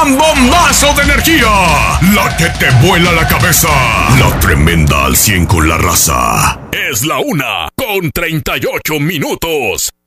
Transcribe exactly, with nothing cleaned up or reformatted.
gran bombazo de energía, la que te vuela la cabeza, la tremenda al cien con la raza. Es la una con treinta y ocho minutos.